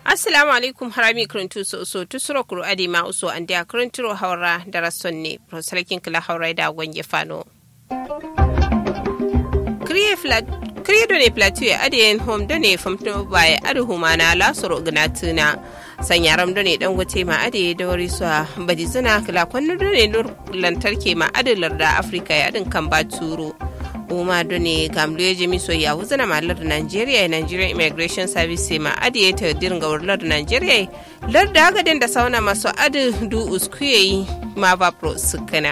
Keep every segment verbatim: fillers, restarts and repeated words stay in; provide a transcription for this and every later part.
Assalamu alaikum harami kuruntu so so tusuro kuru adi ma uso andi a kurunturo haura da rasonne prosalakin kala haura da gwange fano. Kriye flat kriye done plateau adiyen home done famto bai adu humana la soro gnatuna. Sanyaram done dan gote ma ade da wari so badizuna kala kwanno done nur lantarki ma adalar da Afrika ya adin kan baturo. Uma done gamle jemi so ya wuzana mallar Nigeria Nigerian Immigration Service ma adiye ta dirga warlar Nigeria lar da gadin da sauna maso adu du uskuyi ma va pro sukana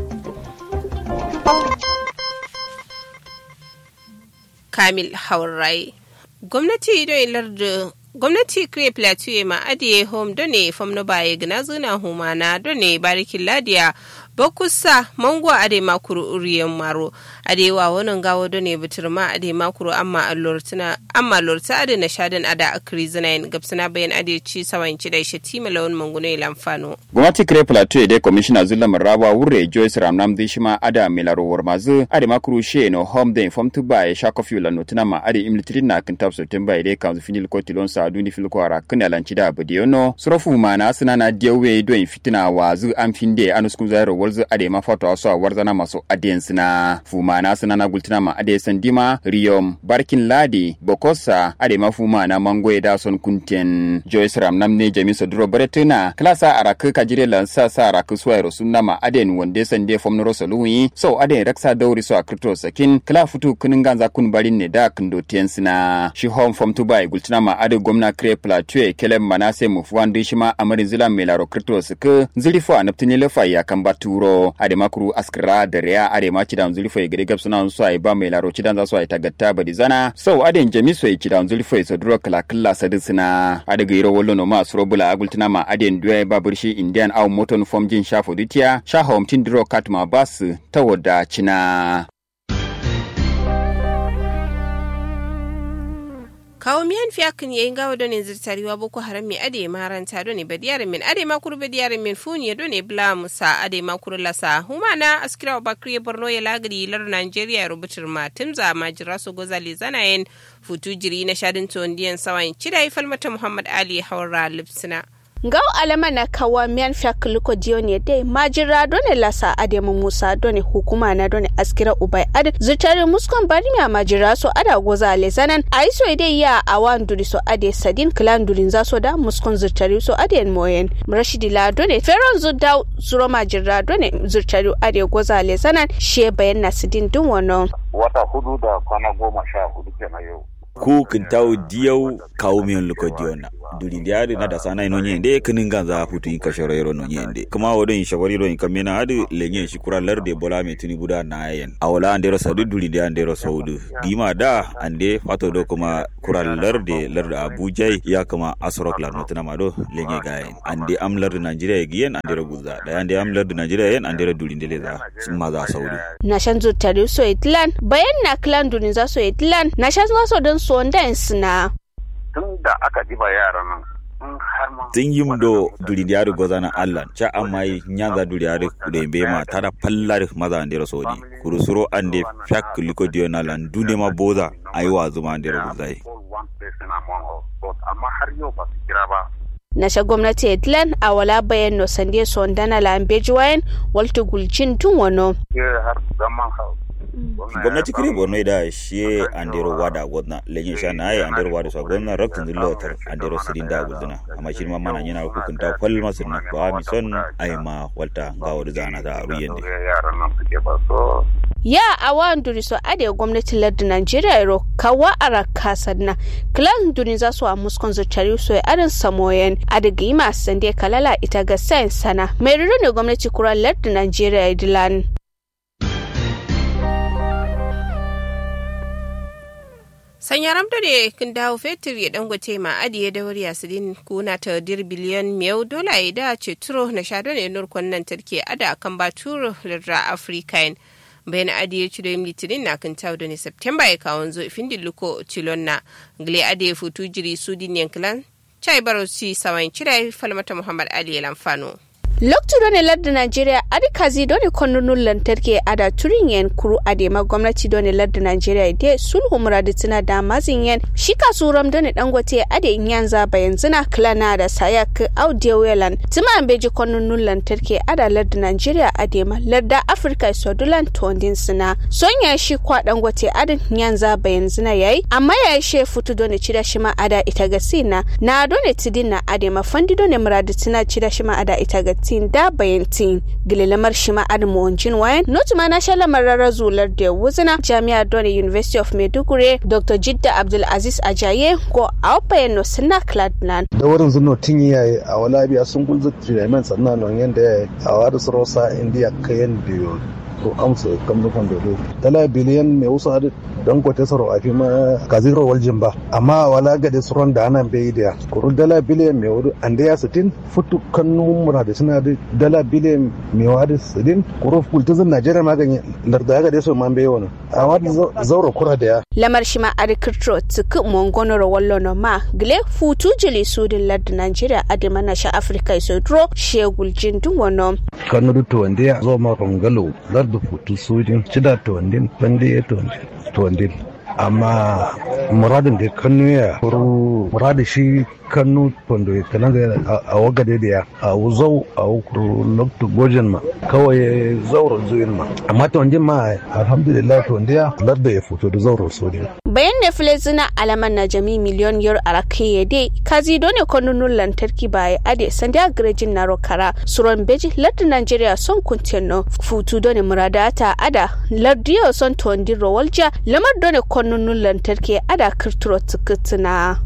Kamil Haurai gwamnati don lar da gwamnati kre plateau ma adiye home done famno baye gna zuna humana done barikin ladiya bakusa mango ade makuru uriyan maro ade wa wonon gawo done bitirma ade makuru amma allortuna amma lorta ade na shadan ada akri zinayin gabsana bayan ade ci sawanci da shi tima lawon manguno lamfano gwamnati kre plateau de commissioner zulla maraba wure joyce ramnam dishima ada milaro warmazu ade makuru she no home de inform to buy shakofi la notuna ma ade imlitri na kintab september ide kan finil ko tilon sa duni fil ko ara kan alanci da badiono sorofu mana suna na dewe do fitina wazu amfinde anusku zairo walzu ade ma foto aso warzana maso audience na fumana suna na gultina ma ade sandima riyom barkin ladi bokosa ade ma fumana mangoye da son kunten joyce ramnam ne jamiso duro baretuna klasa araka kajire lansa sa araka suwairo sunna ma ade wonde sande fomnoro soluwi so ade raksa dauri so akrito sakin kala futu kunin ganza kun barin ne da kindo tensina shi home from tubai gultina ma ade gomna kre plateau kelem manase mufwandi shima amarin zila melaro krito suka zilifo anaptini lefa ya kamba turo ade makuru askra da riya ade ma cidan zilifo gade gabsuna so ai ba melaro cidan za so ai tagatta badizana so ade jamiso ai cidan zilifo so duro kala kala sadisina ade gairo wollo no ma surobula agultina ma ade nduwe baburshi indian au moton form jin shafo dutiya sha home tin duro katma bas tawoda cina kawo miyan fiyakin yayin gawo don ne zirtariwa boko haram mai ade maranta don ne badiyarin min ade makuru badiyarin min funiya don ne bla musa ade makuru lasa humana askira bakri borno ya lagri lar nigeria ya rubutar ma timza majira su gozali zanayen futu jiri na shadin tondiyan sawan cidai falmata muhammad ali haura lipsina Ngao alama na kawa mian fiakluko dioni de majira done lasa ade musa done hukuma na done askira ubai ade zutare muskon bari mi majira so ada goza lezanan aiso ide ya awan duri so ade sadin klan durin za so da muskon zutare so ade moyen rashidi la done feron zuda zuro majira done zutare ade goza lezanan she bayan nasidin dun wono wata hudu da kwana goma sha hudu kenan yau ku kintawo diyau kawo miyan luko diona duri diari na da sana ino nyende kininga za hutu in kashorero no nyende kuma wodo in shawari ro in kamena adu lenye shikura larde bola me tuni buda na yen awala andero sadu duri dia andero saudu dima da ande fato do kuma kura larde larde abuja ya kuma asrok lar notuna mado lenye gayen ande am larde nigeria giyen andero guza da ande am larde nigeria yen andero duri ndele za summa za saudu na shanzu tari so itlan bayan na clan durin za so itlan na shanzu so don so ndan sna tun da aka diba yaran nan in har ma tin yimdo duri diaru gozana Allah cha amai nyaza duri diaru kude be ma tada pallar maza andero sodi kurusuro ande fyak liko diona lan dune ma boza aiwa zuma andero gozai amma har yau ba su kira ba na sha gwamnati Edlan a wala bayan no sande so ndana la ambejuwayen walto gulcin tun wono har zaman hau gwamnati kire borno da shi andero wada godna lenyin shana ai andero wada so gonna raktin dilotar andero sidin da guduna amma shi ma mana yana hukunta kwal masir na ba mi son ai ma walta gawo da zana da ruyende yaran nan suke ba so ya awan duri so ade gwamnati ladda Nigeria ro kawa araka sadna clan duri za su a muskon zuciyar so adan samoyen adigi ma sande kalala ita ga sen sana mai rune gwamnati kura ladda Nigeria dilan sanyaram da kin dawo fetur ya dangote ma adiye da wuri asidin kuna ta dir biliyan miyau dola ya da ce turo na shado ne nurkon nan tarke ada kan ba turo lirra african bayan adiye ci da litinin na kan tawo da ne september ya kawo zo ifin dilluko tilonna gle adiye futu jiri sudin yanklan chai barosi sawan cire falmata muhammad ali lamfano loktu done ladda Nigeria adi kazi done konnunul lantarki ada turin yen kuru adema gwamnati done ladda Nigeria de sulhu muraditina da mazin yen shi kasuram done dangote ade yanza bayanzina klana da sayak audio welan tima ambeji konnunul lantarki ada ladda Nigeria adema ladda Africa sodulan tondin sina sonya shi kwa dangote adin yanza bayanzina yayi amma ya she futu done chida shima ada itagasina na done tidina adema fandi done muraditina chida shima ada itagati da bayantin gilelamar shima adamu onjin wayan notuma na shalamar rarazular da wuzina jami'a doni University of Maiduguri Doctor Jidda Abdul Aziz Ajaye ko awpayen no sina cladland da wurin zuno tinyi yayi a wala biya sun gulzu treatment sannan non yanda a wadu rosa india kayan biyo to amsa kamar kan dodo dala biliyan mai wasu hadu don kwata saro a fi ma kaziro waljin ba amma wala ga da suron da ana bai da kuru dala biliyan mai wadu an da ya sitin futu kannu mura da suna da dala biliyan mai wadu sitin kuru kultuzin najeriya magani larda ga da su man bai wani a wadu zauro kura da ya lamar shi ma arikirtro tuku mongonoro wallo ma gile futu jili sudin larda najeriya adima na sha afirka isodro shegul jindun wano kanu da to wanda ya zo ma rongalo larda futu sudin shida to wanda bande ya to wanda amma muradin da kanu ya kuru muradin shi kanu tondo kanan a wagade da ya a wuzau a wukuru loktu gojen ma kawai zauro zuyin ma amma to wanjin ma alhamdulillah to wanda ya ladda ya fito da zauro sodi bayan ne filezina alaman na jami miliyon yor arakiye dai kazi dole konunun lantarki baya ade sanda garejin naro kara suron beji ladda Nigeria son kuntenno futu dole muradata ada laddiyo son tondi rowalja lamar dole konunun lantarki ada kirturo tukutina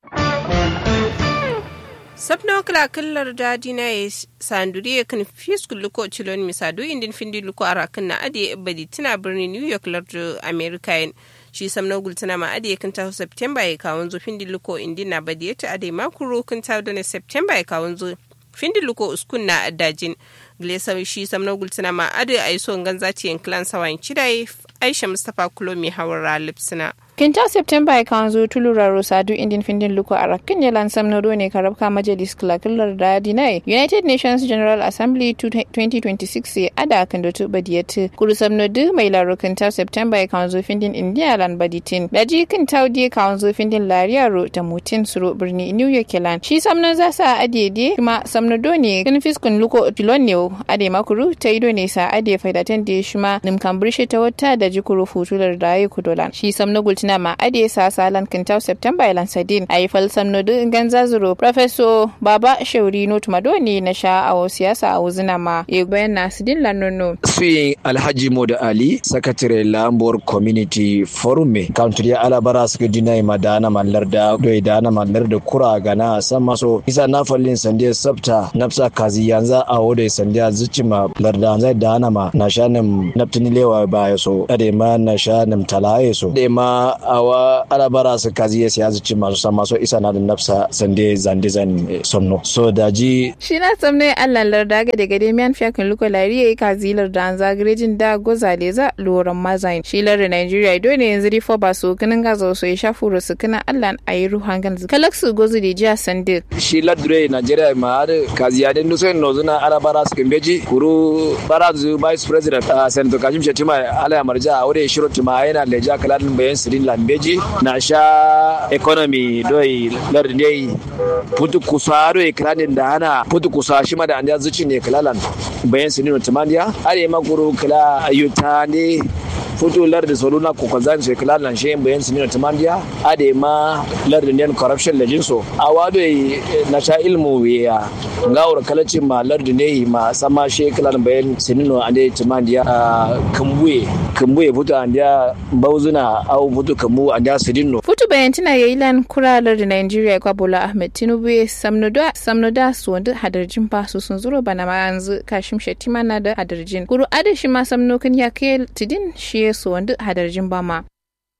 sabno kala kallar dadi na ya sanduri kan fiskul luko chilon misadu indin findi luko arakan na ade badi tana birnin New York lardo American shi samno gultana ma ade kan ta September ya kawon zo findi luko indin na badi ta ade makuro kan ta da September ya kawon zo findi luko uskun na adajin glesa shi samno gultana ma ade ai so ganzati en clan sawan chidai Aisha Mustafa Kulomi hawara lipsina Kinta September ya kanzo tulura rosadu indin findin luko arakin ya lansam na ne karabka majalis klakilar da dinai United Nations General Assembly twenty twenty-six ya ada kan da tuba diyatu kuru samnodu mai laro kinta September ya kanzo findin India lan baditin daji kinta di kanzo findin lariya ro ta mutin suru birni New York lan shi samnon za sa adede kuma samnodo ne kin fiskun luko tilon ne ade makuru ta ido ne sa ade faidatan da shima nimkan birshe ta wata da jikuru futular da yi kudolan shi samnogul na ma ade sa salan kintau September ilan sadin ayi falsam no din ganza zuro Professor Baba Shauri no tumadoni na sha awo siyasa a wuzina ma e bayan nasidin lanono Sui Alhaji Moda Ali Secretary Lambor Community Forum me country alabara suka dinai madana mallar da doi dana mallar da kura gana san maso isa na fallin sande sabta nafsa kazi yanzu a wode sande zucima larda zai dana ma na shanin naftini lewa ba yaso ade ma na shanin talaye so de ma awa alabara su kazi ya siya zuci masu sama so isa na da nafsa sande zande zan somno so daji shi na samne Allah larda ga daga dai miyan fiyakin luko lariye kazi larda an zagrejin da gozale za loran mazain shi larda Nigeria do ne yanzu rifo ba su kinin gaza so ya shafu rusu kina Allah ayi ruhan gan kalaksu gozu da jiya sande shi ladre Nigeria ma har kazi ya den so no zuna alabara su kimbeji kuru barazu vice president Senator Kashim Shettima ala marja aure shiro tima yana leja kalan bayan sirin lambeji na sha economy doi lardei putu kusa do ekranin da hana putu kusa shi ma da anda zuci ne kalalan bayan sirin timandiya are maguru kala ayuta ne futu lardi soluna ko kazan se kalalan shi bayan sirin timandiya ade ma lardi ne corruption lejinso awado na sha ilmu ya ngawur kalacin ma lardi ne ma sama shi kalalan bayan sirin ande timandiya kambuye kambuye futu anda bauzuna au futu kamu anda sidinno futu bayantina yayilan kuralar da Nigeria kwa Bola Ahmed Tinubu samnoda samnoda su wanda hadarjin ba su sun zuro bana ma yanzu Kashim Shettima na da hadarjin guru adashi ma samnokin ya kai tidin shi su wanda hadarjin ba ma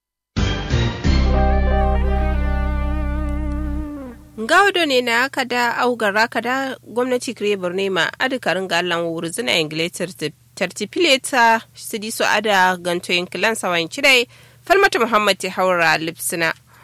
Gaudo ne na aka da augara ka da gwamnati kire Borno ma adikarin galan wurzina Ingleter tartipileta sidiso ada gantoyin kilan sawan cidai Falmata Muhammad ta haura lipsina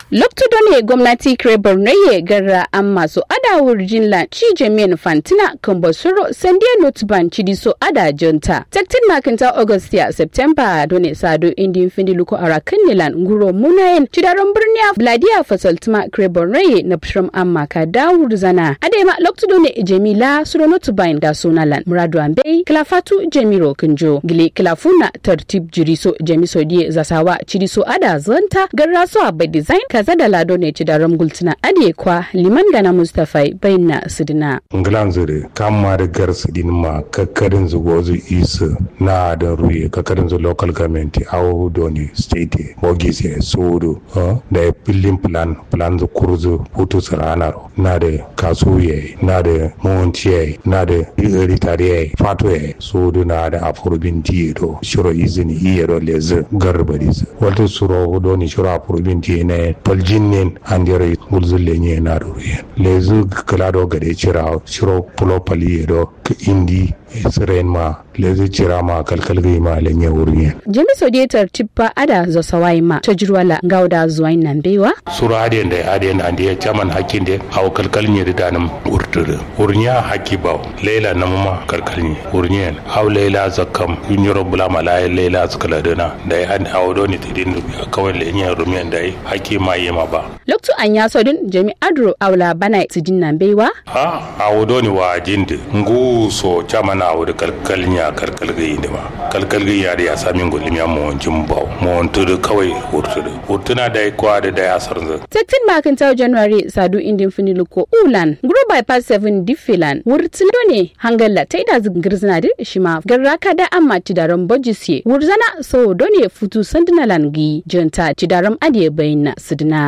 Lokto ne gwamnati kire Borno ye garra an masu adawar jinla ci jami'an fantina kan basuro sandiya notban cidiso ada jonta. Taktin makinta Augustia September done sado indin findi luko arakan nilan nguro munayen cidaron birniya Vladia fasaltuma kire Borno ye na pshram an maka dawur zana. Adema lokto ne Jamila suro notban da sonalan muradu ambe kilafatu Jamiro kunjo gile kilafuna tartib jiriso jamiso die zasawa cidiso ada zonta garra so abba design kaza da lado ne ci da ramgultuna adiye kwa liman gana Mustafa bayna sidina nglan zure kamma da gar sidin ma kakkarin zugozu isa na da ruye kakkarin zu local government awo doni state bogise sodo da building plan plan zu kurzu putu saranaro na da kasuye na da montiye na da ritariye fatwe sodo na da afurubin tiyo shiro izini iyero leze garbadis wato suro doni shiro afurubin tiyo ne paljinin andire gulzulle nye na ruye lezu kalado gade chira shiro pulo pali do indi siren ma lezi cira ma kalkalgai ma lenye wuriye jami sodiyatar tippa ada zo sawai ma tajruwala gauda zuwain nan bewa sura aden da aden ande chaman hakin de aw kalkalnye da danam urtur urnya hakiba leila namma kalkalnye urnyen aw leila zakam yunyoro bulama la leila zakaladana da an awdo ni tidin kawai lenye rumiyan dai hakima yema ba lokto anya sodin jami adro awla bana tidin nan bewa ha awdo ni wa jinde ngu so chaman aw da kalkalnya kalkalgai ne ma kalkalgai ya da ya sami gulmi ya mu wancin bawo mu wantu kawai hurtudu hurtuna da kwa da da ya sarza sixteen makin taw January sadu indin finiluko ulan group bypass seven difilan wurtudo ne hangalla taida zingrzna da shima garraka da amma tidaran bojisi wurzana so done futu sandinalan gi janta tidaram adiye bayna sidna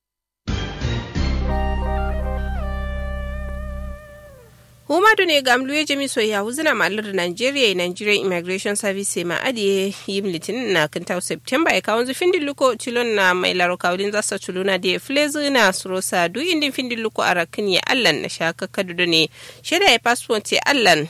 Humadu ne ga amluye jami soya huzuna malar Nigeria Nigerian Immigration Service ma adiye yim litinin na kintaw September ya kawon zu findin luko tilon na mai laro kawulin zasa tuluna da flezu na surosa du indin findin luko arakin ya allan na shaka kadudu ne shaida ya passport ya allan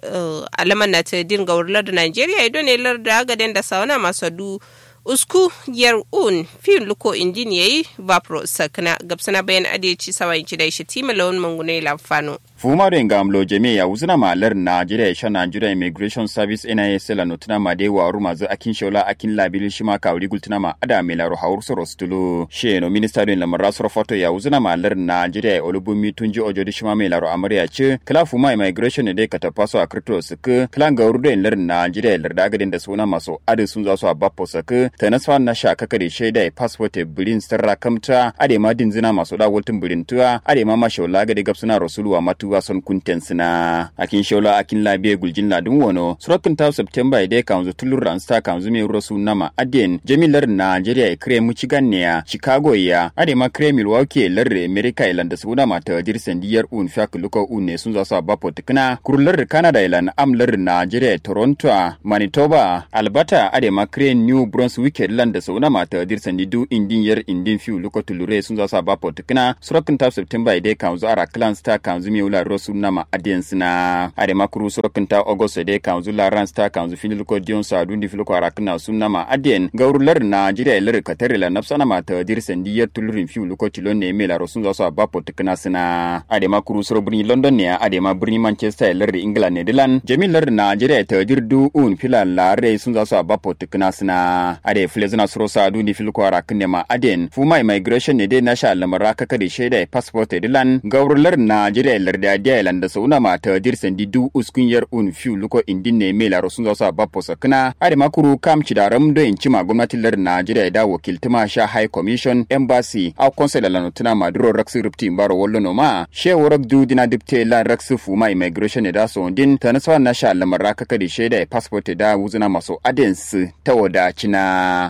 alaman na ta din gawurlar da Nigeria ya done lar da agaden da sauna masu du usku yar un fin luko indin yayi vapro sakna gabsana bayan adeci sawayin ci da shi timalon mangune lafano Fumare ngamlo jeme ya uzuna malar Nigeria sha Nigeria Immigration Service N I S la notuna ma de wa ruma zu akin shola akin labili shima ka wuri gultuna ma ada mela ro hawur so rostulu she no minister din lamar so foto ya uzuna malar Nigeria olubumi tunji ojodi shima mela ro amariya ce kala fuma immigration ne de kata paso akrito suke kala ngawru de lar Nigeria lar daga din da suna maso ade sun za su abappo suke tanasfa na sha kaka de sheda passport bulin sarra kamta ade ma din zina maso da wultun bulin tuwa ade ma ma shola ga de gapsuna rasulu matu wason kunten sina akin shola akin labe guljin ladun wono surakin ta September ide kanzu tulur ransta kanzu me rosu nama aden jamilar Nigeria kre Michigan ne Chicago ya ade ma kre Milwaukee lar America ilan da suna mata dirsan diyar un fak luko un ne sun zasu bapo tikna kurlar Canada ilan amlar Nigeria Toronto Manitoba Alberta ade ma kre New Brunswick ilan da suna mata dirsan didu indin yar indin fiu luko tulure sun zasu bapo tikna surakin ta September ide kanzu ara clan star kanzu me rosu nama audience na ade makuru sorokin ta August de kanzu la ransta kanzu finil ko dion sa dundi fil ko arakna sunna ma adien gaurular na jira lar katare la nafsana ma ta dirsan diyar tulurin fi luko tilon ne mela rosun za su bapo tikna sina ade makuru soro birni London ne ade ma birni Manchester lar England ne dilan jamilar na jira ta dirdu un filan la re sun za su bapo tikna sina ade flezna soro sa dundi fil ko arakne ma adien fuma immigration ne de na sha lamara kaka de sheda passport dilan gaurular na jira lar da dialan da sauna mata dirsan didu uskunyar un fiu luko indin ne mela rosun za bapo sakna ade makuru kam cidaram do in cima gwamnatin lar Najeriya da wakiltuma sha high commission embassy au consul la notuna maduro raksu rupti mbaro wollo no ma she worak du dina dipte la raksu fuma immigration da so din tanaswa na sha lamara kaka di sheda passport da wuzuna maso adens tawoda cina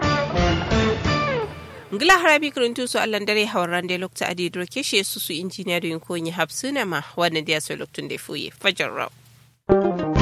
ngila harabi kuruntu su allan dare hawaran da lokta adi droke she su su injiniya da yin konyi hapsuna ma wannan da ya so loktun da fuye fajar raw